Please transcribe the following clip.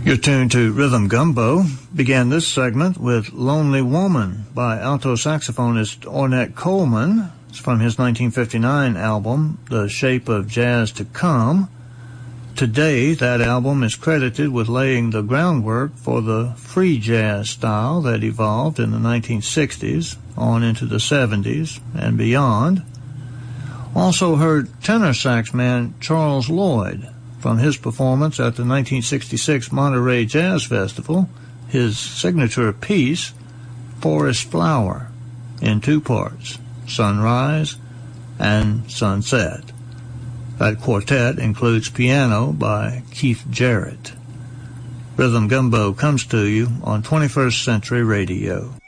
You're tuned to Rhythm Gumbo. Began this segment with Lonely Woman by alto saxophonist Ornette Coleman. It's from his 1959 album, The Shape of Jazz to Come. Today, that album is credited with laying the groundwork for the free jazz style that evolved in the 1960s on into the 70s and beyond. Also heard tenor sax man Charles Lloyd from his performance at the 1966 Monterey Jazz Festival, his signature piece, Forest Flower, in two parts, Sunrise and Sunset. That quartet includes piano by Keith Jarrett. Rhythm Gumbo comes to you on 21st Century Radio.